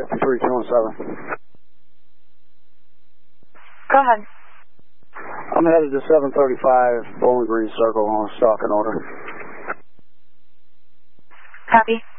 3217. Go ahead. I'm headed to 735 Bowling Green Circle on a stalking order. Copy.